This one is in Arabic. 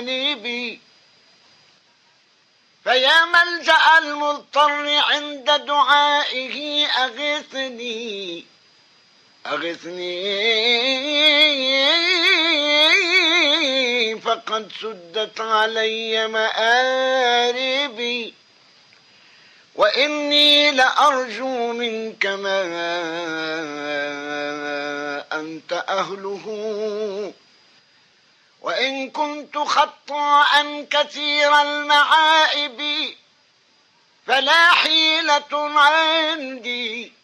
جانبي، فيا ملجأ المضطر عند دعائه أغثني أغثني، فقد سدت علي مآربي، وإني لأرجو منك ما أنت أهله، وإن كنت خطاء كثير المعائب فلا حيلة عندي